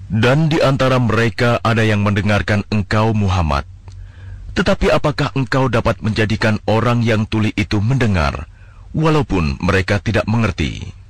Dan di antara mereka ada yang mendengarkan engkau Muhammad. Tetapi apakah engkau dapat menjadikan orang yang tuli itu mendengar, walaupun mereka tidak mengerti?